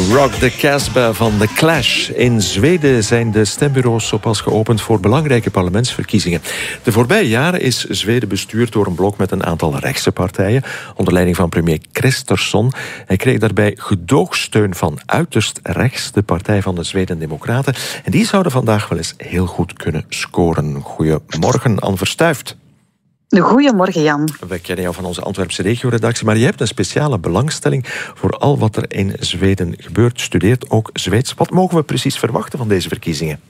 Rock the Casbah van The Clash. In Zweden zijn de stembureaus zo pas geopend voor belangrijke parlementsverkiezingen. De voorbije jaren is Zweden bestuurd door een blok met een aantal rechtse partijen, onder leiding van premier Kristersson. Hij kreeg daarbij gedoogsteun van uiterst rechts, de Partij van de Zweden-Democraten. En die zouden vandaag wel eens heel goed kunnen scoren. Goedemorgen, Anne Verstuift. Goedemorgen, Jan. We kennen jou van onze Antwerpse regio-redactie, maar je hebt een speciale belangstelling voor al wat er in Zweden gebeurt. Studeert ook Zweeds. Wat mogen we precies verwachten van deze verkiezingen?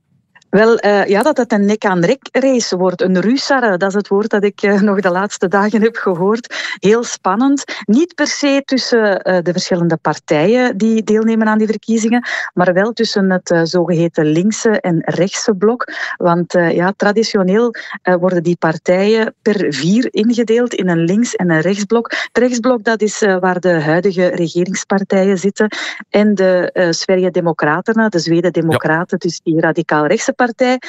Wel, dat het een nek-aan-nek race wordt. Een rusare, dat is het woord dat ik nog de laatste dagen heb gehoord. Heel spannend. Niet per se tussen de verschillende partijen die deelnemen aan die verkiezingen, maar wel tussen het zogeheten linkse en rechtse blok. Want traditioneel worden die partijen per 4 ingedeeld in een links- en een rechtsblok. Het rechtsblok, dat is waar de huidige regeringspartijen zitten. En de Sverigedemokraterna, de Zweden-Democraten, dus die radicaal-rechtse partij.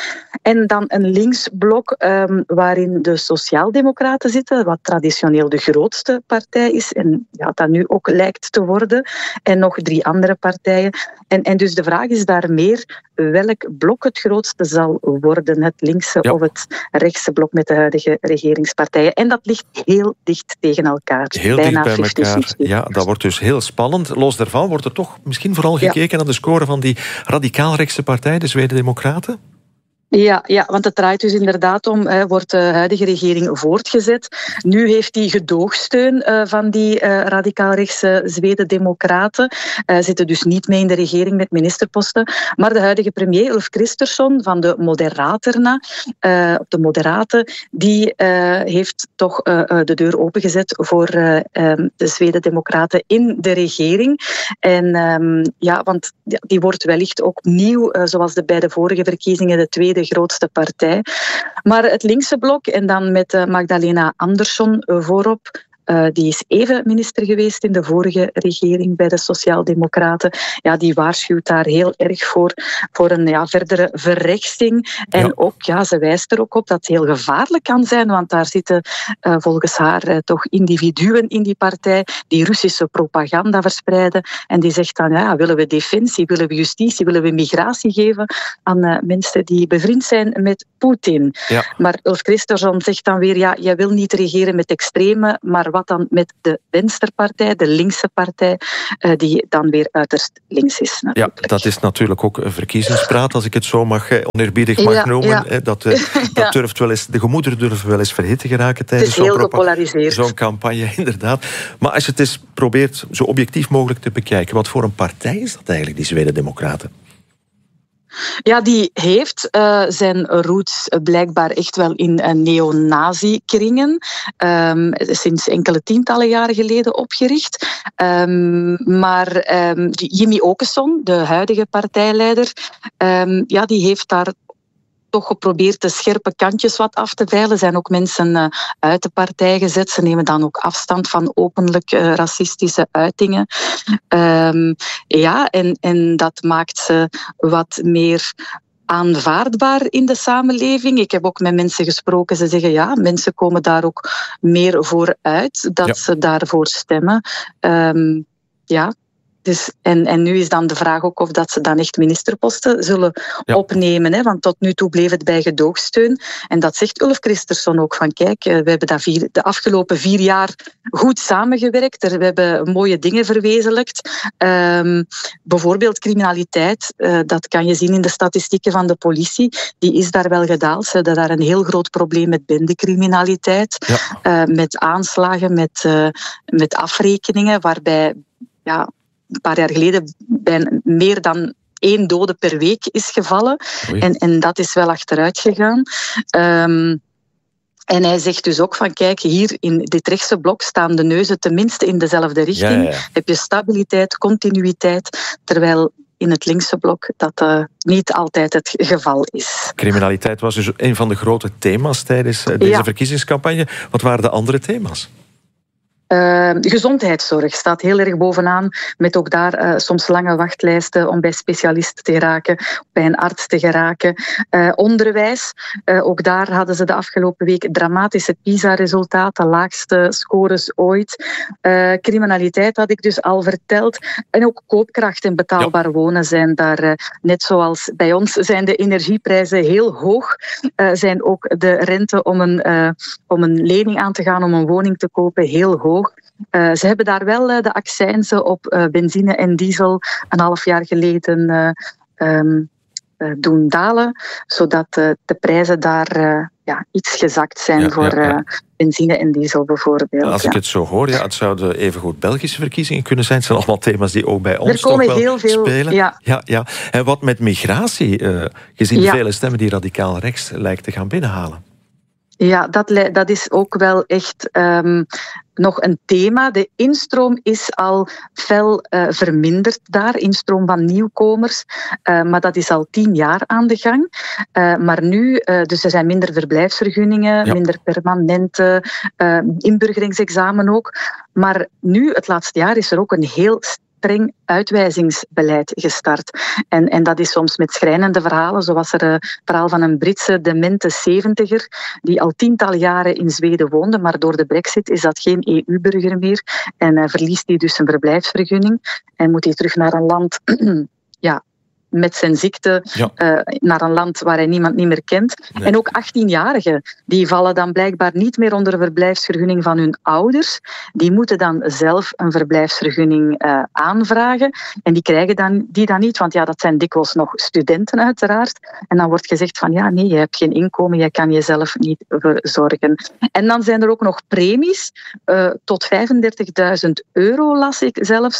En dan een linksblok waarin de Sociaaldemocraten zitten, wat traditioneel de grootste partij is en dat nu ook lijkt te worden. En nog 3 andere partijen. En dus de vraag is daar meer welk blok het grootste zal worden. Het linkse of het rechtse blok met de huidige regeringspartijen. En dat ligt heel dicht tegen elkaar. Heel bijna dicht bij elkaar. Ja, dat wordt dus heel spannend. Los daarvan wordt er toch misschien vooral gekeken naar de score van die radicaal-rechtse partij, de Zweden-Democraten? Ja, want het draait dus inderdaad om, wordt de huidige regering voortgezet. Nu heeft hij gedoogsteun van die radicaal-rechtse Zweden-Democraten. Zitten dus niet mee in de regering met ministerposten. Maar de huidige premier, Ulf Kristersson, van de Moderaterna, de Moderaten, die heeft toch de deur opengezet voor de Zweden-Democraten in de regering. En want die wordt wellicht ook opnieuw, zoals bij de vorige verkiezingen, de tweede grootste partij. Maar het linkse blok, en dan met Magdalena Andersson voorop, die is even minister geweest in de vorige regering bij de Sociaaldemocraten. Ja, die waarschuwt daar heel erg voor een verdere verrechtsing. En ook, ze wijst er ook op dat het heel gevaarlijk kan zijn, want daar zitten volgens haar toch individuen in die partij die Russische propaganda verspreiden. En die zegt dan, willen we defensie, willen we justitie, willen we migratie geven aan mensen die bevriend zijn met Poetin. Ja. Maar Ulf Kristersson zegt dan weer, jij wil niet regeren met extreme, maar wat dan met de Venstrepartij, de linkse partij, die dan weer uiterst links is. Natuurlijk. Ja, dat is natuurlijk ook een verkiezingspraat, als ik het zo oneerbiedig mag noemen. Ja. Dat durft wel eens, de gemoederen durven wel eens verhitten geraken tijdens zo'n campagne, inderdaad. Maar als je het eens probeert zo objectief mogelijk te bekijken, wat voor een partij is dat eigenlijk, die Zweden-Democraten? Ja, die heeft zijn roots blijkbaar echt wel in neonazi-kringen. Sinds enkele tientallen jaren geleden opgericht. Maar Jimmie Åkesson, de huidige partijleider, die heeft daar toch geprobeerd de scherpe kantjes wat af te veilen. Er zijn ook mensen uit de partij gezet. Ze nemen dan ook afstand van openlijk racistische uitingen. En dat maakt ze wat meer aanvaardbaar in de samenleving. Ik heb ook met mensen gesproken. Ze zeggen, mensen komen daar ook meer voor uit. Dat ze daarvoor stemmen. Dus, en nu is dan de vraag ook of dat ze dan echt ministerposten zullen opnemen. Hè? Want tot nu toe bleef het bij gedoogsteun. En dat zegt Ulf Kristersson ook van, kijk, we hebben de afgelopen 4 jaar goed samengewerkt. We hebben mooie dingen verwezenlijkt. Bijvoorbeeld criminaliteit, dat kan je zien in de statistieken van de politie. Die is daar wel gedaald. Ze hebben daar een heel groot probleem met bendecriminaliteit. Met aanslagen, met afrekeningen, waarbij een paar jaar geleden meer dan 1 dode per week is gevallen. En dat is wel achteruit gegaan. En hij zegt dus ook van, kijk, hier in dit rechtse blok staan de neuzen tenminste in dezelfde richting. Heb je stabiliteit, continuïteit, terwijl in het linkse blok dat niet altijd het geval is. Criminaliteit was dus een van de grote thema's tijdens deze verkiezingscampagne. Wat waren de andere thema's? Gezondheidszorg staat heel erg bovenaan, met ook daar soms lange wachtlijsten om bij specialisten te geraken, bij een arts te geraken. Onderwijs, ook daar hadden ze de afgelopen week dramatische PISA-resultaten, laagste scores ooit. Criminaliteit had ik dus al verteld. En ook koopkracht en betaalbaar wonen zijn daar, net zoals bij ons, zijn de energieprijzen heel hoog. Zijn ook de rente om een lening aan te gaan, om een woning te kopen, heel hoog. Ze hebben daar wel de accijnzen op benzine en diesel een half jaar geleden doen dalen, zodat de prijzen daar iets gezakt zijn voor benzine en diesel bijvoorbeeld. Als ik het zo hoor, het zouden evengoed Belgische verkiezingen kunnen zijn. Het zijn allemaal thema's die ook bij ons toch wel heel veel spelen. Ja. En wat met migratie, gezien de vele stemmen die radicaal rechts lijkt te gaan binnenhalen? Ja, dat is ook wel echt nog een thema. De instroom is al fel verminderd daar, instroom van nieuwkomers. Maar dat is al 10 jaar aan de gang. Maar nu, dus er zijn minder verblijfsvergunningen, minder permanente, inburgeringsexamen ook. Maar nu, het laatste jaar, is er ook een heel streng uitwijzingsbeleid gestart. En dat is soms met schrijnende verhalen, zoals er een verhaal van een Britse demente 70er die al tientallen jaren in Zweden woonde, maar door de Brexit is dat geen EU-burger meer en verliest hij dus zijn verblijfsvergunning en moet hij terug naar een land met zijn ziekte naar een land waar hij niemand niet meer kent. Nee. En ook 18-jarigen, die vallen dan blijkbaar niet meer onder de verblijfsvergunning van hun ouders. Die moeten dan zelf een verblijfsvergunning aanvragen. En die krijgen die dan niet, want dat zijn dikwijls nog studenten uiteraard. En dan wordt gezegd van nee, je hebt geen inkomen, je kan jezelf niet verzorgen. En dan zijn er ook nog premies, tot €35.000 las ik zelfs,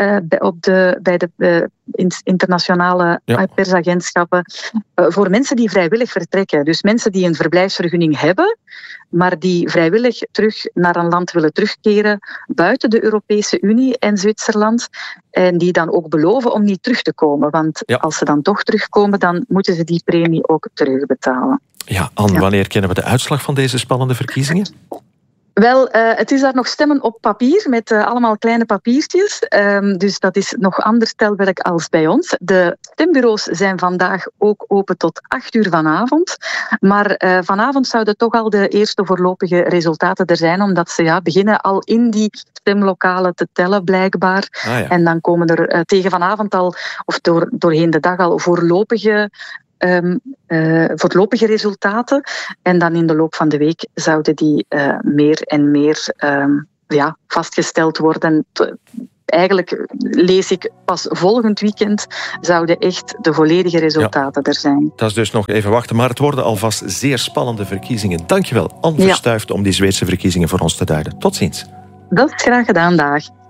bij de internationale persagentschappen, voor mensen die vrijwillig vertrekken. Dus mensen die een verblijfsvergunning hebben, maar die vrijwillig terug naar een land willen terugkeren buiten de Europese Unie en Zwitserland. En die dan ook beloven om niet terug te komen. Want als ze dan toch terugkomen, dan moeten ze die premie ook terugbetalen. Ja, Anne, wanneer kennen we de uitslag van deze spannende verkiezingen? Wel, het is daar nog stemmen op papier, met allemaal kleine papiertjes. Dus dat is nog anders telwerk als bij ons. De stembureaus zijn vandaag ook open tot 8:00 vanavond. Maar vanavond zouden toch al de eerste voorlopige resultaten er zijn, omdat ze beginnen al in die stemlokalen te tellen, blijkbaar. En dan komen er tegen vanavond al, of doorheen de dag al, voorlopige resultaten. En dan in de loop van de week zouden die meer en meer vastgesteld worden. Eigenlijk lees ik pas volgend weekend zouden echt de volledige resultaten er zijn. Dat is dus nog even wachten, maar het worden alvast zeer spannende verkiezingen. Dankjewel, Anne Verstuift, om die Zweedse verkiezingen voor ons te duiden. Tot ziens. Dat is graag gedaan, dag.